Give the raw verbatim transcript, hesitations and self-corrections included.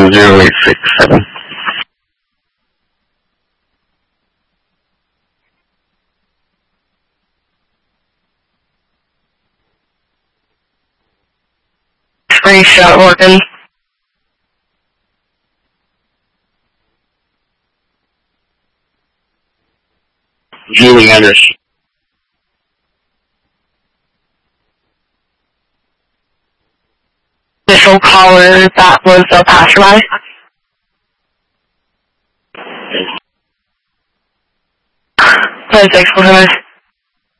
one zero eight six seven. Free shot working. Julie Anderson. Initial caller, that was a passerby. ten six,